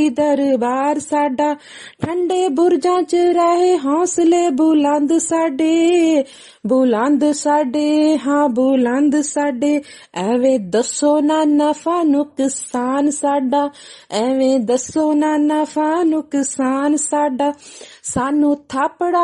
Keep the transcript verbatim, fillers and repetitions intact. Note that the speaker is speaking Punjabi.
ਦਰਬਾਰ ਸਾਡਾ, ਠੰਡੇ ਬੁਰਜਾਂ ਚ ਰਹੇ ਹੌਸਲੇ ਬੁਲੰਦ ਸਾਡੇ, ਬੁਲੰਦ ਸਾਡੇ, ਹਾਂ ਬੁਲੰਦ ਸਾਡੇ। ਐਵੇਂ ਦੱਸੋ ਨਾ ਨਫਾ ਨੁਕਸਾਨ ਸਾਡਾ, ਐਵੇਂ ਦੱਸੋ ਨਾ ਨਫਾ ਨੁਕਸਾਨ ਸਾਡਾ। ਸਾਨੂੰ ਥਾਪੜਾ